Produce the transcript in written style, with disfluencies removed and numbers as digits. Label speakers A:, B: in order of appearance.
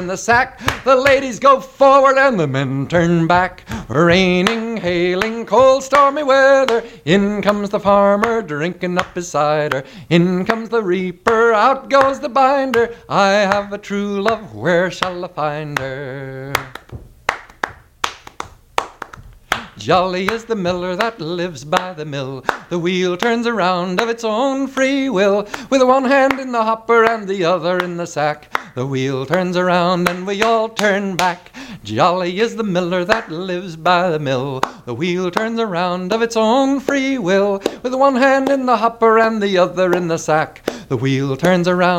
A: in the sack. The ladies go forward and the men turn back. Raining, hailing, cold, stormy weather. In comes the farmer drinking up his cider. In comes the reaper, out goes the binder. I have a true love, where shall I find her? Jolly is the miller that lives by the mill. The wheel turns around of its own free will. With one hand in the hopper and the other in the sack. The wheel turns around and we all turn back. Jolly is the miller that lives by the mill. The wheel turns around of its own free will. With one hand in the hopper and the other in the sack. The wheel turns around.